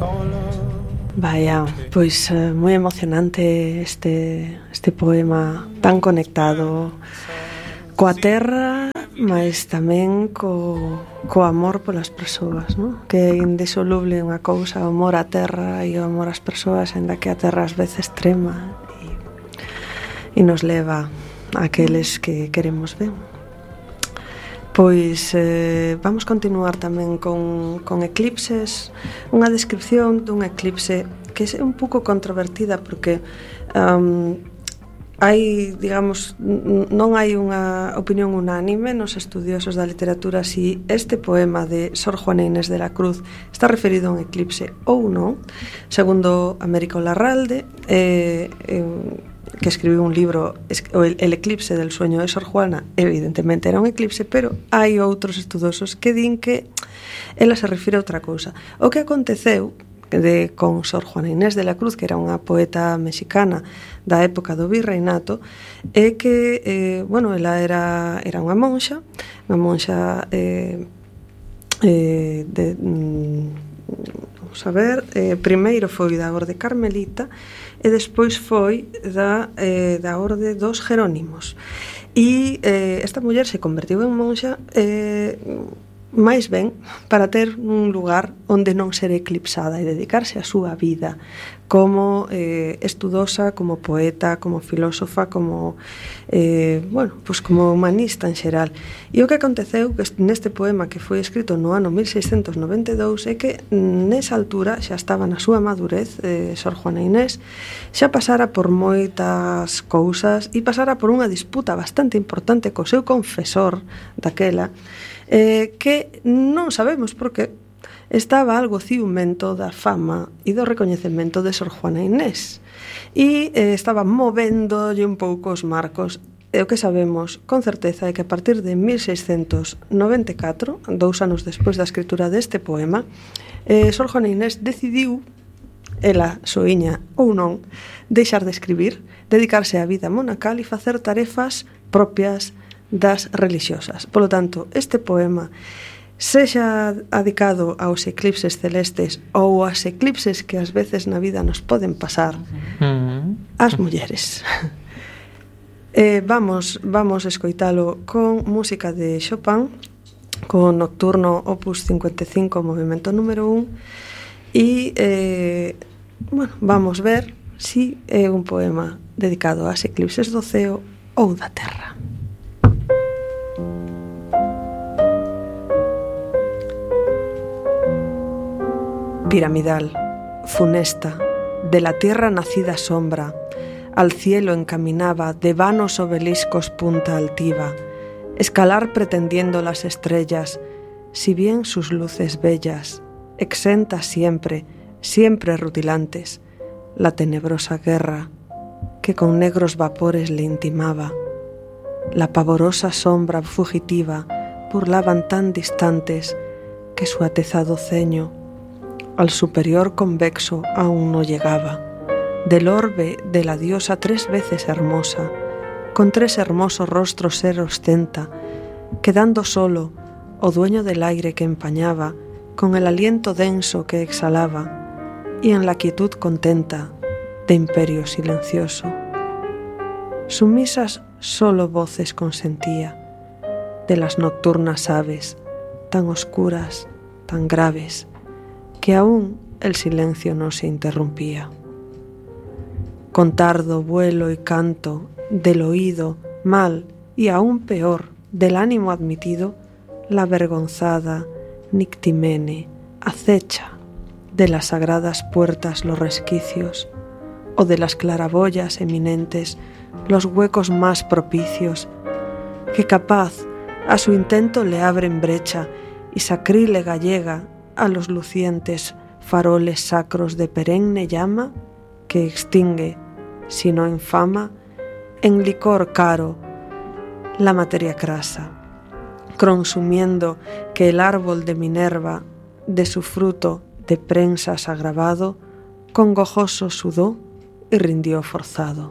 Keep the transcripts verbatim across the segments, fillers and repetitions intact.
Vaya, pois eh, moi emocionante este, este poema tan conectado coa terra, mas tamén co, co amor polas persoas, non? Que é indisoluble unha cousa, o amor á terra e o amor ás persoas, ainda que a terra ás veces trema e, e nos leva a aqueles que queremos ben. Pois eh, vamos continuar tamén con, con eclipses, unha descripción dun eclipse que é un pouco controvertida porque um, hai, digamos, non hai unha opinión unánime nos estudiosos da literatura si este poema de Sor Juana Inés de la Cruz está referido a un eclipse ou non. Segundo Américo Larralde, eh, eh, que escribiu un libro, el, el eclipse del sueño de Sor Juana, evidentemente era un eclipse, pero hai outros estudosos que din que ela se refire a outra cousa. O que aconteceu de, con Sor Juana Inés de la Cruz, que era unha poeta mexicana da época do virreinato, é que, eh, bueno, ela era, era unha monxa, unha monxa eh, eh, de... Mm, vamos a ver, eh, primeiro foi da Orde Carmelita e despois foi da, eh, da Orde dos Jerónimos. E eh, esta muller se convertiu en monxa eh, máis ben para ter un lugar onde non ser eclipsada e dedicarse a súa vida como eh, estudosa, como poeta, como filósofa, como eh, bueno, pues como humanista en xeral. E o que aconteceu que neste poema que foi escrito no ano mil seiscentos noventa e dous é que nesa altura xa estaba na súa madurez, eh, Sor Juana Inés xa pasara por moitas cousas e pasara por unha disputa bastante importante co seu confesor daquela, eh, que non sabemos por que estaba algo ciumento da fama e do recoñecemento de Sor Juana Inés e eh, estaba movéndolle un pouco os marcos. E o que sabemos con certeza é que a partir de mil seiscentos noventa e catro, dous anos despois da escritura deste poema, eh, Sor Juana Inés decidiu, ela soiña ou non, deixar de escribir, dedicarse á vida monacal e facer tarefas propias das religiosas. Polo tanto, este poema, sexa adicado aos eclipses celestes ou aos eclipses que ás veces na vida nos poden pasar ás mulleres. eh, vamos, vamos escoitalo con música de Chopin, con Nocturno Opus cincuenta e cinco, movimento número un, e eh, bueno, vamos ver si é un poema dedicado ás eclipses do ceo ou da terra. Piramidal, funesta, de la tierra nacida sombra, al cielo encaminaba de vanos obeliscos punta altiva, escalar pretendiendo las estrellas, si bien sus luces bellas, exentas siempre, siempre rutilantes, la tenebrosa guerra que con negros vapores le intimaba, la pavorosa sombra fugitiva burlaban tan distantes que su atezado ceño al superior convexo aún no llegaba, del orbe de la diosa tres veces hermosa, con tres hermosos rostros ser ostenta, quedando solo, o dueño del aire que empañaba, con el aliento denso que exhalaba, y en la quietud contenta de imperio silencioso. Sumisas solo voces consentía, de las nocturnas aves, tan oscuras, tan graves, que aún el silencio no se interrumpía. Con tardo vuelo y canto del oído mal y aún peor del ánimo admitido, la vergonzada Nictimene acecha de las sagradas puertas los resquicios o de las claraboyas eminentes los huecos más propicios que capaz a su intento le abren brecha y sacrílega llega a los lucientes faroles sacros de perenne llama que extingue, si no infama, en licor caro la materia crasa, consumiendo que el árbol de Minerva de su fruto de prensas agravado, con gojoso sudó y rindió forzado.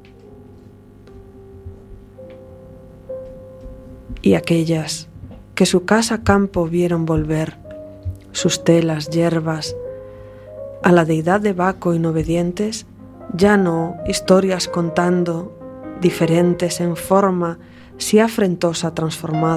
Y aquellas que su casa campo vieron volver, sus telas, hierbas, a la deidad de Baco inobedientes, ya no historias contando, diferentes en forma, si afrentosa transformada,